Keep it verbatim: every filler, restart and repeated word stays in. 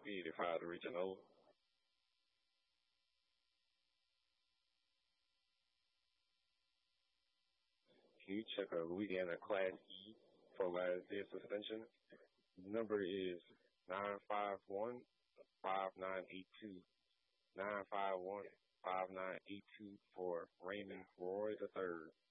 eighty-five to reach an over. Can you check a Louisiana Class E for last day of suspension? Number is nine five one five nine eight two. nine five one five nine eight two for Raymond Roy the third.